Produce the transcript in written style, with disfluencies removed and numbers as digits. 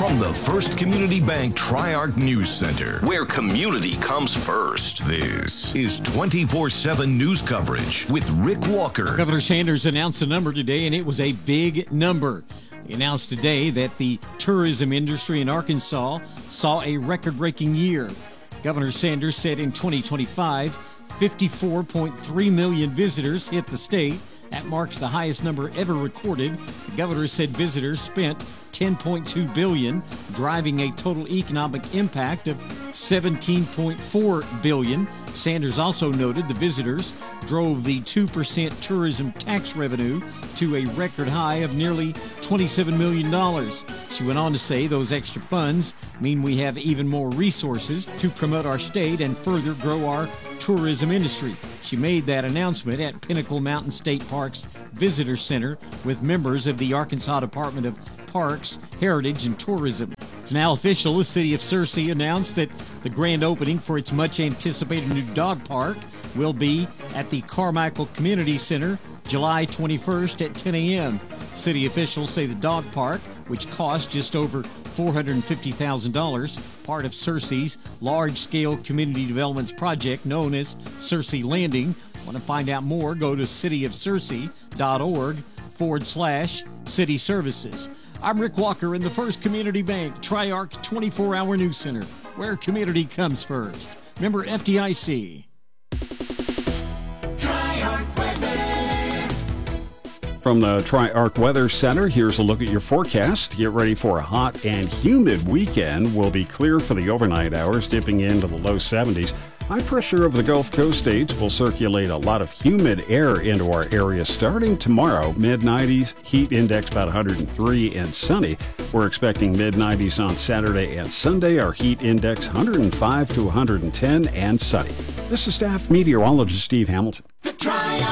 from the First Community Bank Tri-Arc News Center, where community comes first. This is 24/7 news coverage with Rick Walker. Governor Sanders announced a number today, and it was a big number. He announced today that the tourism industry in Arkansas saw a record-breaking year. Governor Sanders said in 2025, 54.3 million visitors hit the state. That marks the highest number ever recorded. The governor said visitors spent $10.2 billion, driving a total economic impact of $17.4 billion. Sanders also noted the visitors drove the 2% tourism tax revenue to a record high of nearly $27 million. She went on to say those extra funds mean we have even more resources to promote our state and further grow our tourism industry. She made that announcement at Pinnacle Mountain State Park's Visitor Center with members of the Arkansas Department of Parks, Heritage, and Tourism. It's now official. The city of Searcy announced that the grand opening for its much-anticipated new dog park will be at the Carmichael Community Center July 21st at 10 a.m. City officials say the dog park, which cost just over $450,000, part of Searcy's large-scale community development project known as Searcy Landing. Want to find out more? Go to cityofsearcy.org/city services. I'm Rick Walker in the First Community Bank Tri-Arc 24-hour news center, where community comes first. Member FDIC. Tri-Arc weather. From the Tri-Arc Weather Center, here's a look at your forecast. Get ready for a hot and humid weekend. Will be clear for the overnight hours, dipping into the low 70s. High pressure over the Gulf Coast states will circulate a lot of humid air into our area starting tomorrow. Mid-90s, heat index about 103 and sunny. We're expecting mid-90s on Saturday and Sunday. Our heat index 105 to 110 and sunny. This is staff meteorologist Steve Hamilton.